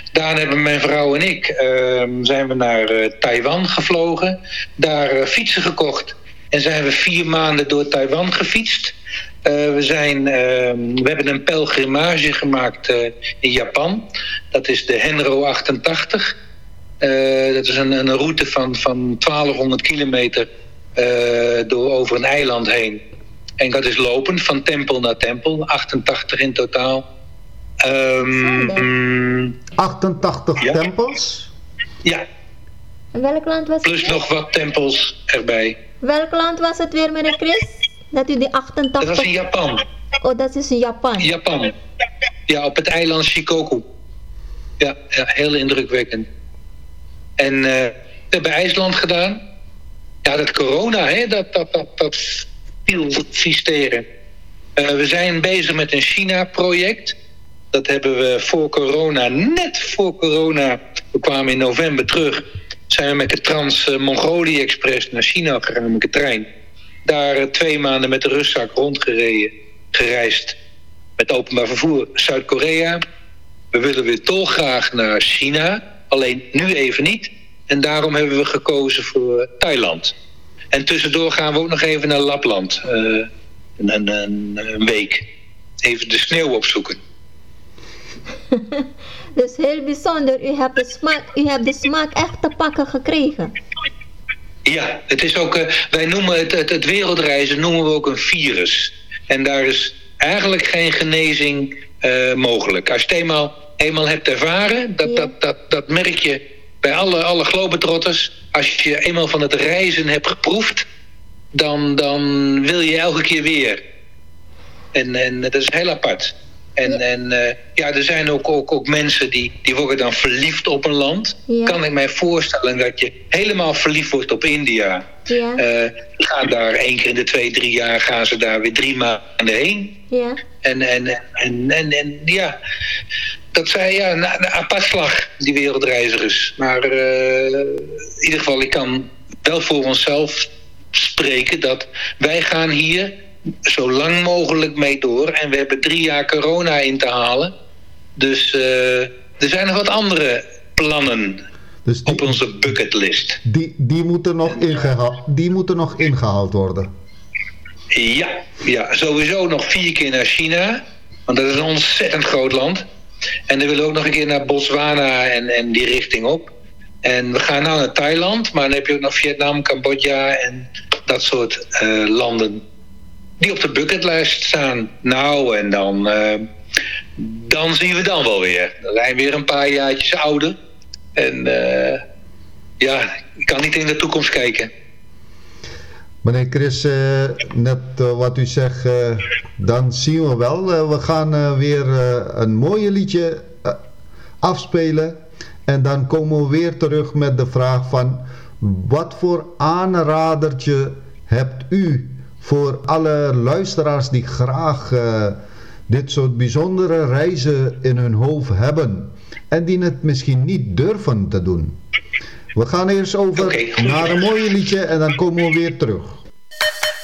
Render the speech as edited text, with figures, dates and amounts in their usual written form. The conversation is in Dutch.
Daarna hebben mijn vrouw en ik zijn we naar Taiwan gevlogen. Daar fietsen gekocht. En zijn we 4 maanden door Taiwan gefietst. We hebben een pelgrimage gemaakt in Japan. Dat is de Henro 88. Dat is een route van 1200 kilometer over een eiland heen. En dat is lopend, van tempel naar tempel. 88 in totaal. 88 tempels? Ja. En welk land was het? Plus nog wat tempels erbij. Welk land was het weer, meneer Chris? Dat u die 88... Dat was in Japan. Oh, dat is in Japan. Japan. Ja, op het eiland Shikoku. Ja, heel indrukwekkend. En we hebben IJsland gedaan. Ja, dat corona, hè, dat viel visteren. We zijn bezig met een China-project. Dat hebben we voor corona, net voor corona, we kwamen in november terug, zijn we met de Trans-Mongolië-express naar China gegaan met de trein. Daar 2 maanden met de rustzak rondgereden, gereisd met openbaar vervoer. Zuid-Korea. We willen weer dolgraag naar China, alleen nu even niet. En daarom hebben we gekozen voor Thailand. En tussendoor gaan we ook nog even naar Lapland. Een week. Even de sneeuw opzoeken. Dus heel bijzonder. U hebt de smaak echt te pakken gekregen. Ja, het is ook, wij noemen het wereldreizen noemen we ook een virus. En daar is eigenlijk geen genezing mogelijk. Als je het eenmaal hebt ervaren, dat merk je bij alle globetrotters. Als je eenmaal van het reizen hebt geproefd, dan wil je elke keer weer. En dat is heel apart. En er zijn ook mensen die worden dan verliefd op een land. Ja. Kan ik mij voorstellen dat je helemaal verliefd wordt op India. Ja. Gaan daar 1 keer in de 2-3 jaar gaan ze daar weer 3 maanden heen. Ja. En ja, dat zijn een apart slag, die wereldreizigers. Maar in ieder geval, ik kan wel voor onszelf spreken dat wij gaan hier zo lang mogelijk mee door. En we hebben 3 jaar corona in te halen. Dus er zijn nog wat andere plannen dus op onze bucketlist. Die moeten nog ingehaald worden. Ja, sowieso nog 4 keer naar China. Want dat is een ontzettend groot land. En dan willen we ook nog een keer naar Botswana en die richting op. En we gaan nou naar Thailand. Maar dan heb je ook nog Vietnam, Cambodja en dat soort landen die op de bucketlijst staan. Nou, en dan zien we dan wel weer. Dan zijn we weer een paar jaartjes ouder. En ik kan niet in de toekomst kijken. Meneer Chris, net wat u zegt, dan zien we wel. We gaan weer een mooie liedje afspelen. En dan komen we weer terug met de vraag van, wat voor aanradertje hebt u voor alle luisteraars die graag dit soort bijzondere reizen in hun hoofd hebben en die het misschien niet durven te doen? We gaan eerst over naar een mooie liedje en dan komen we weer terug.